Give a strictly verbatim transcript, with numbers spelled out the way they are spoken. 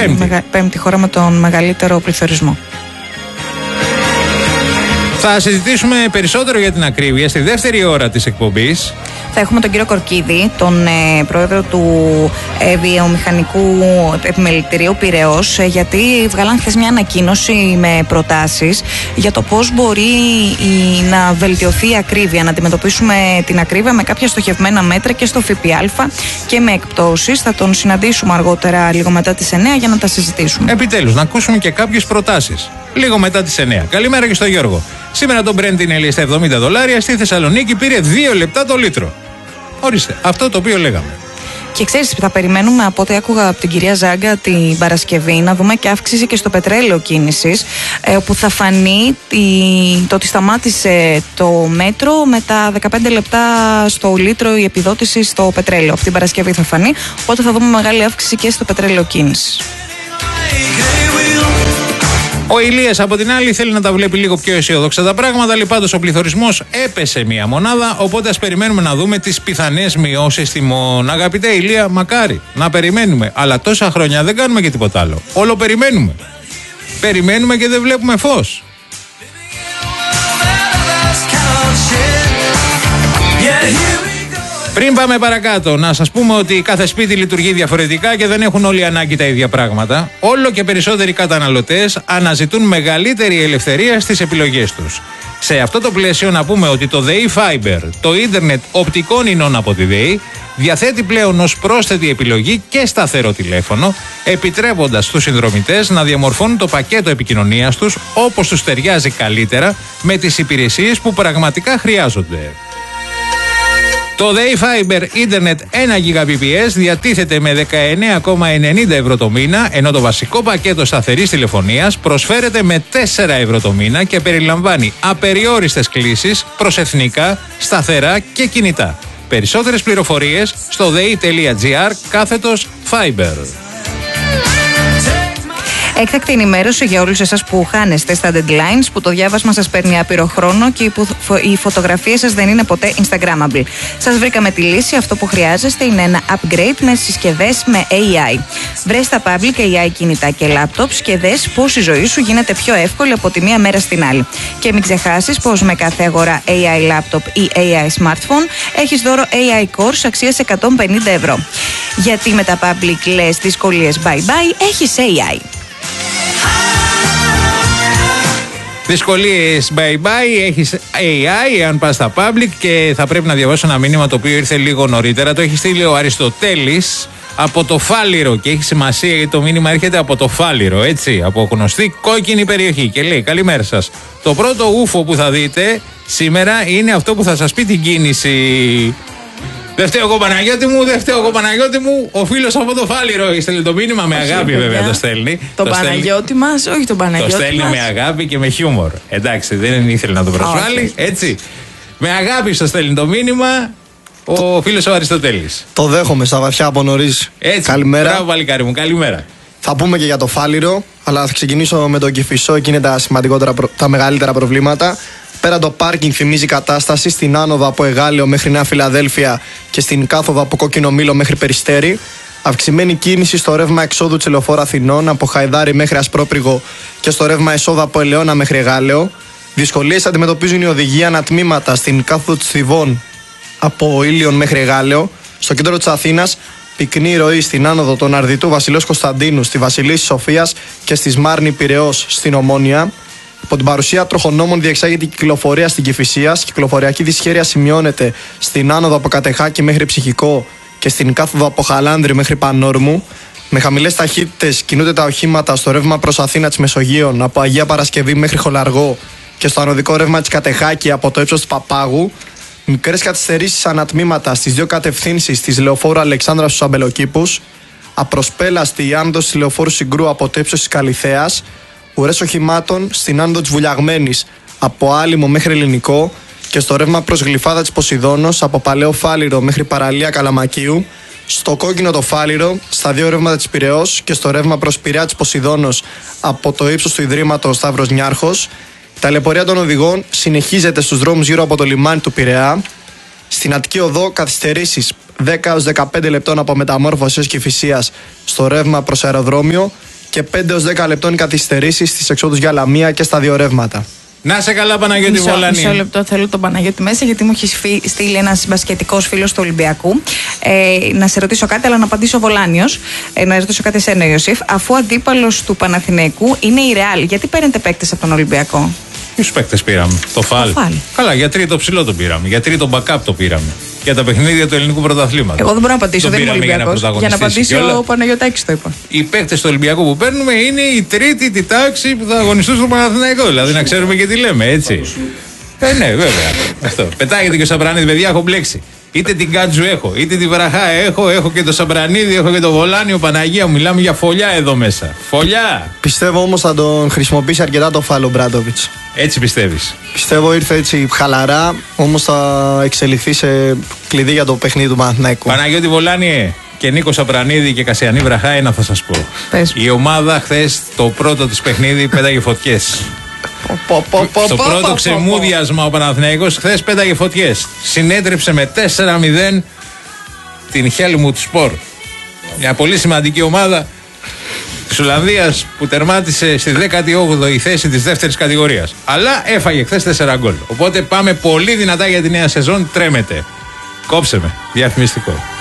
πέμπτη. Μεγα... πέμπτη χώρα με τον μεγαλύτερο πληθωρισμό. Θα συζητήσουμε περισσότερο για την ακρίβεια στη δεύτερη ώρα της εκπομπής. Θα έχουμε τον κύριο Κορκίδη, τον ε, πρόεδρο του ε, βιομηχανικού επιμελητηρίου Πειραιώς, ε, γιατί βγάλαν χθες μια ανακοίνωση με προτάσεις για το πώς μπορεί η, να βελτιωθεί η ακρίβεια, να αντιμετωπίσουμε την ακρίβεια με κάποια στοχευμένα μέτρα και στο ΦΠΑ και με εκπτώσεις. Θα τον συναντήσουμε αργότερα, λίγο μετά τις εννιά, για να τα συζητήσουμε. Επιτέλους, να ακούσουμε και κάποιες προτάσεις. Λίγο μετά τις εννιά. Καλημέρα και στο Γιώργο. Σήμερα το Brent είναι στα εβδομήντα δολάρια, στη Θεσσαλονίκη πήρε δύο λεπτά το λίτρο. Ορίστε, αυτό το οποίο λέγαμε. Και ξέρεις, θα περιμένουμε, από ό,τι άκουγα από την κυρία Ζάγκα την Παρασκευή, να δούμε και αύξηση και στο πετρέλαιο κίνησης, όπου θα φανεί το ότι σταμάτησε το μέτρο με τα δεκαπέντε λεπτά στο λίτρο η επιδότηση στο πετρέλαιο. Από την Παρασκευή θα φανεί, οπότε θα δούμε μεγάλη αύξηση και στο πετρέλαιο κίνησης. Ο Ηλίας από την άλλη θέλει να τα βλέπει λίγο πιο αισιόδοξα τα πράγματα, αλλά πάντως ο πληθωρισμός έπεσε μία μονάδα, οπότε ας περιμένουμε να δούμε τις πιθανές μειώσεις τιμών. Αγαπητέ Ηλία, μακάρι να περιμένουμε, αλλά τόσα χρόνια δεν κάνουμε και τίποτα άλλο. Όλο περιμένουμε. Περιμένουμε και δεν βλέπουμε φως. Πριν πάμε παρακάτω, να σας πούμε ότι κάθε σπίτι λειτουργεί διαφορετικά και δεν έχουν όλοι ανάγκη τα ίδια πράγματα. Όλο και περισσότεροι καταναλωτές αναζητούν μεγαλύτερη ελευθερία στις επιλογές τους. Σε αυτό το πλαίσιο να πούμε ότι το ΔΕΗ Fiber, το ίντερνετ οπτικών ινών από τη ΔΕΗ, διαθέτει πλέον ως πρόσθετη επιλογή και σταθερό τηλέφωνο, επιτρέποντας στους συνδρομητές να διαμορφώνουν το πακέτο επικοινωνίας τους όπως τους ταιριάζει καλύτερα με τις υπηρεσίες που πραγματικά χρειάζονται. Το ΔΕΗ Fiber Internet ένα Gbps διατίθεται με δεκαεννέα κόμμα ενενήντα ευρώ το μήνα, ενώ το βασικό πακέτο σταθερής τηλεφωνίας προσφέρεται με τέσσερα ευρώ το μήνα και περιλαμβάνει απεριόριστες κλήσεις προς εθνικά, σταθερά και κινητά. Περισσότερες πληροφορίες στο dei.gr κάθετος Fiber. Έκτακτη ενημέρωση για όλους εσάς που χάνεστε στα deadlines, που το διάβασμα σας παίρνει άπειρο χρόνο και που οι φωτογραφίες σας δεν είναι ποτέ Instagrammable. Σας βρήκαμε τη λύση. Αυτό που χρειάζεστε είναι ένα upgrade με συσκευές με έι άι. Βρες τα public έι άι κινητά και laptops και δες πώς η ζωή σου γίνεται πιο εύκολη από τη μία μέρα στην άλλη. Και μην ξεχάσεις πως με κάθε αγορά έι άι laptop ή έι άι smartphone έχεις δώρο έι άι course αξίας εκατόν πενήντα ευρώ. Γιατί με τα public λες δυσκολίες bye bye, έχεις έι άι. Δυσκολίες bye bye, έχεις έι άι αν πας στα public. Και θα πρέπει να διαβάσω ένα μήνυμα το οποίο ήρθε λίγο νωρίτερα. Το έχει στείλει ο Αριστοτέλης από το Φάληρο και έχει σημασία γιατί το μήνυμα έρχεται από το Φάληρο, έτσι, από γνωστή κόκκινη περιοχή, και λέει: καλημέρα σας. Το πρώτο ούφο που θα δείτε σήμερα είναι αυτό που θα σας πει την κίνηση. Δεν φταίω εγώ Παναγιώτη μου, δεν φταίω εγώ Παναγιώτη μου. Ο φίλος από το Φάληρο στέλνει το μήνυμα με αγάπη, βέβαια το στέλνει. Το Παναγιώτη μας, όχι τον Παναγιώτη. Το στέλνει με αγάπη και με χιούμορ. Εντάξει, δεν ήθελε να το προσβάλλει. Έτσι. Με αγάπη στο στέλνει το μήνυμα ο φίλος ο Αριστοτέλης. Το δέχομαι στα βαθιά από νωρίς. Έτσι. Καλημέρα. Μπράβο, παλικάρι μου, καλημέρα. Θα πούμε και για το Φάληρο, αλλά θα ξεκινήσω με τον Κηφισό. Εκεί είναι τα σημαντικότερα, τα μεγαλύτερα προβλήματα. Πέρα το πάρκινγκ θυμίζει κατάσταση στην άνοδο από Εγάλεο μέχρι Νέα Φιλαδέλφια και στην κάθοδο από Κόκκινο Μήλο μέχρι Περιστέρι. Αυξημένη κίνηση στο ρεύμα εξόδου της Λεωφόρου Αθηνών από Χαϊδάρι μέχρι Ασπρόπριγο και στο ρεύμα εσόδου από Ελαιώνα μέχρι Εγάλεο. Δυσκολίες αντιμετωπίζουν οι οδηγοί ανατμήματα στην κάθοδο της Θηβών από Ήλιον μέχρι Εγάλεο. Στο κέντρο της Αθήνας, πυκνή ροή στην άνοδο των Αρδιτού Βασιλέως Κωνσταντίνου, στη Βασιλίσσης Σοφίας και στη Σμάρνη Πειραιώς στην Ομόνια. Από την παρουσία τροχονόμων διεξάγεται η κυκλοφορία στην Κηφισίας. Κυκλοφοριακή δυσχέρεια σημειώνεται στην άνοδο από Κατεχάκη μέχρι Ψυχικό και στην κάθοδο από Χαλάνδρη μέχρι Πανόρμου. Με χαμηλές ταχύτητες κινούνται τα οχήματα στο ρεύμα προς Αθήνα της Μεσογείων από Αγία Παρασκευή μέχρι Χολαργό και στο ανωδικό ρεύμα της Κατεχάκη από το ύψος του Παπάγου. Μικρές καθυστερήσεις ανατμήματα στις δύο κατευθύνσεις της Λεωφόρου Αλεξάνδρας στους Αμπελοκήπους. Απροσπέλαστη η άνοδος της Λεωφόρου Συγκρού από το ύψος της Καλιθέας. Ουρές οχημάτων στην άνοδο της Βουλιαγμένης από Άλυμο μέχρι Ελληνικό και στο ρεύμα προς Γλυφάδα της Ποσειδώνος από Παλαιό Φάληρο μέχρι Παραλία Καλαμακίου. Στο κόκκινο το Φάληρο, στα δύο ρεύματα της Πειραιώς και στο ρεύμα προς Πειραιά της Ποσειδώνος από το ύψος του Ιδρύματος Σταύρος Νιάρχος. Η ταλαιπωρία των οδηγών συνεχίζεται στους δρόμους γύρω από το λιμάνι του Πειραιά. Στην Αττική Οδό καθυστερήσεις δέκα έως δεκαπέντε λεπτών από Μεταμόρφωση έως Κηφισίας στο ρεύμα προς αεροδρόμιο και πέντε έως δέκα λεπτών καθυστερήσεις στις εξόδους για Λαμία και στα δύο ρεύματα. Να σε καλά, Παναγιώτη Μισό, Βολάνη. μισό λεπτό, θέλω τον Παναγιώτη μέσα, γιατί μου έχει στείλει ένας μπασκετικός φίλος του Ολυμπιακού. Ε, να σε ρωτήσω κάτι, αλλά να απαντήσω ο Βολάνιος. Ε, να ρωτήσω κάτι εσένα, Ιωσήφ. Αφού αντίπαλος του Παναθηναϊκού είναι η Ρεάλ, γιατί παίρνετε παίκτες από τον Ολυμπιακό? Ποιους παίκτες πήραμε? Το Φαλ. Φαλ. Καλά, για τρίτο ψηλό το πήραμε. Για τρίτο backup το πήραμε. Για τα παιχνίδια του ελληνικού πρωταθλήματος. Εγώ δεν μπορώ να απαντήσω, δεν είμαι Ολυμπιακός. Για, για να απαντήσει ο Παναγιωτάκης το είπα. Οι παίκτες του Ολυμπιακού που παίρνουμε είναι η τρίτη τη τάξη που θα αγωνιστούν στο Παναθηναϊκό. Δηλαδή να ξέρουμε και τι λέμε, έτσι. Ε, ναι, βέβαια. Αυτό. Πετάγεται και ο Σαμπρανίδη, παιδιά, έχω μπλέξει. Είτε την Κάτζου έχω, είτε τη Βραχά έχω, έχω και το Σαμπρανίδη, έχω και το Βολάνιο. Παναγία μου, μιλάμε για φωλιά εδώ μέσα. Φωλιά! Πιστεύω όμως θα τον χρησιμοποιήσει αρκετά το Φαλ ο Μπράντοβιτς. Έτσι πιστεύεις? Πιστεύω ήρθε έτσι χαλαρά, όμως θα εξελιχθεί σε κλειδί για το παιχνίδι του Παναθηναϊκού. Παναγιώτη Βολάνιε και Νίκο Σαμπρανίδη και Κασιανή Βραχά, ένα θα σας πω. Πες. Η ομάδα χθες το πρώτο της παιχνίδι πέταγε φωτιές. Στο πρώτο ξεμούδιασμα ο Παναθηναϊκός χθες πέταγε φωτιές. Συνέτρεψε με τέσσερα μηδέν την Χέλμουτ Σπορ. Μια πολύ σημαντική ομάδα της Ολλανδίας που τερμάτισε στη δέκατη όγδοη θέση της δεύτερης κατηγορίας. Αλλά έφαγε χθες τέσσερα γκολ. Οπότε πάμε πολύ δυνατά για τη νέα σεζόν. Τρέμετε. Κόψε με. Διαφημιστικό.